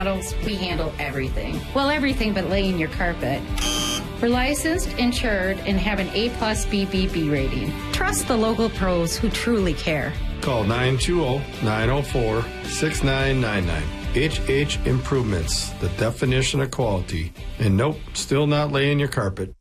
remodels, we handle everything. Well, everything but laying your carpet. We're licensed, insured, and have an A+ BBB rating. Trust the local pros who truly care. Call 920-904-6999. HH Improvements, the definition of quality. And nope, still not laying your carpet.